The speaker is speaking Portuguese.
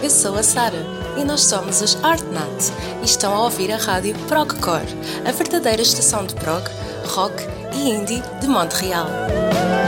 eu sou a Sara e nós somos os Artnat e estão a ouvir a rádio Progcore, a verdadeira estação de prog, rock e indie de Montreal.